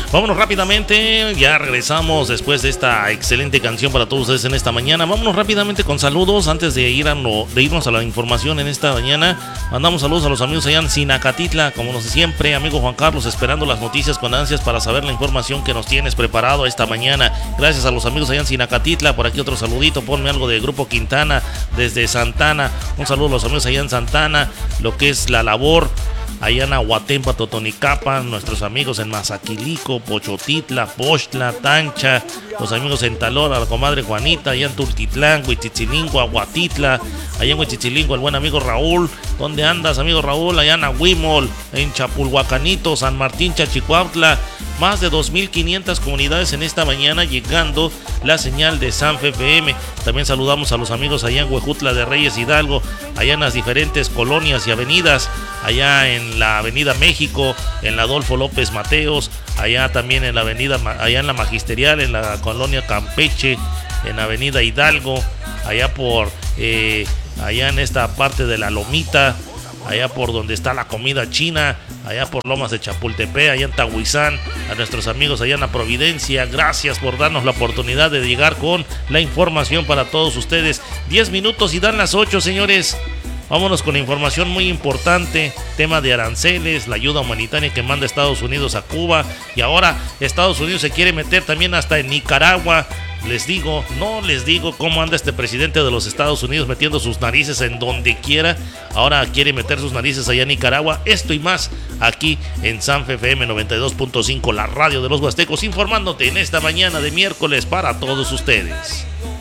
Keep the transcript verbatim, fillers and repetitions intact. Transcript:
Vámonos rápidamente, ya regresamos después de esta excelente canción para todos ustedes en esta mañana. Vámonos rápidamente con saludos antes de, ir a lo, de irnos a la información en esta mañana. Mandamos saludos a los amigos allá en Sinacatitla, como nos siempre, amigo Juan Carlos, esperando las noticias con ansias para saber la información que nos tienes preparado esta mañana. Gracias a los amigos allá en Sinacatitla. Por aquí otro saludito, ponme algo de Grupo Quintana desde Santana. Un saludo a los amigos allá en Santana, lo que es la labor allá en Aguatempa, Totonicapa, nuestros amigos en Mazaquilico, Pochotitla, Pochtla, Tancha, los amigos en Talora, la comadre Juanita, allá en Tultitlán, Huitzitzilingo, Aguatitla, allá en Huitzitzilingo, el buen amigo Raúl. ¿Dónde andas, amigo Raúl? Allá en Ahuimol, en Chapulhuacanito, San Martín, Chachicuautla. Más de dos mil quinientas comunidades en esta mañana, llegando la señal de Sanfe F M. También saludamos a los amigos allá en Huejutla de Reyes Hidalgo, allá en las diferentes colonias y avenidas, allá en la avenida México, en la Adolfo López Mateos, allá también en la avenida, allá en la Magisterial, en la colonia Campeche, en la avenida Hidalgo, allá por, eh, allá en esta parte de la Lomita, allá por donde está la comida china, allá por Lomas de Chapultepec, allá en Tahuizán, a nuestros amigos allá en la Providencia. Gracias por darnos la oportunidad de llegar con la información para todos ustedes. diez minutos y dan las ocho, señores. Vámonos con la información muy importante, tema de aranceles, la ayuda humanitaria que manda Estados Unidos a Cuba, y ahora Estados Unidos se quiere meter también hasta en Nicaragua. Les digo, no les digo cómo anda este presidente de los Estados Unidos metiendo sus narices en donde quiera. Ahora quiere meter sus narices allá en Nicaragua. Esto y más aquí en Sanfe F M noventa y dos punto cinco, la radio de los Huastecos, informándote en esta mañana de miércoles para todos ustedes.